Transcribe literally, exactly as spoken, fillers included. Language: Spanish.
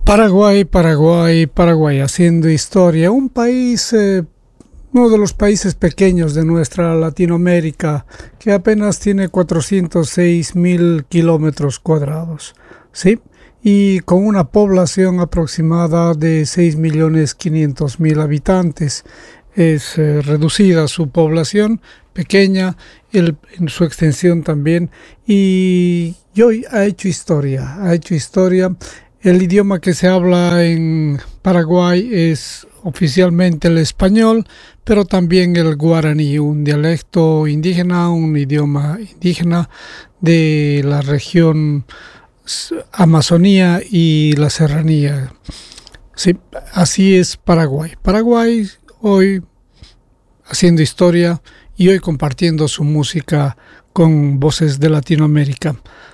Paraguay, Paraguay, Paraguay, haciendo historia. Un país, eh, uno de los países pequeños de nuestra Latinoamérica, que apenas tiene cuatrocientos seis mil kilómetros cuadrados, ¿sí? Y con una población aproximada de seis millones quinientos mil habitantes. Es eh, reducida su población, pequeña, el, en su extensión también, y, y hoy ha hecho historia, ha hecho historia. El idioma que se habla en Paraguay es oficialmente el español, pero también el guaraní, un dialecto indígena, un idioma indígena de la región Amazonía y la serranía. Sí, así es Paraguay. Paraguay hoy haciendo historia y hoy compartiendo su música con voces de Latinoamérica.